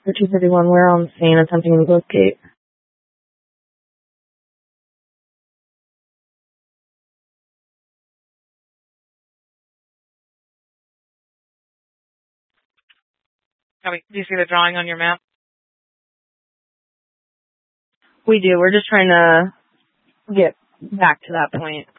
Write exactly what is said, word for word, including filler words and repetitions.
For two fifty-one, we're on scene attempting to escape. Do you see the drawing on your map? We do. We're just trying to get back to that point.